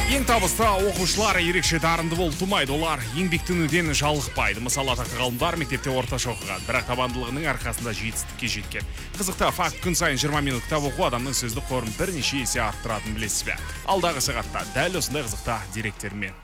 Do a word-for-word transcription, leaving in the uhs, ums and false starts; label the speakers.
Speaker 1: Ең табысты оқушылар ерекше дарынды болып тумайды, олар еңбектенуден жалықпайды. Мысалы, атақты ғалымдар мектепте орташа оқыған, бірақ табандылығының арқасында жетістікке жеткен. Қызықты факт: күн сайын жиырма минут кітап оқу адамның сөздік қорын бірнеше есе арттыратынын білесіз бе? Алдағы сағатта дәл осындай қызықты деректермен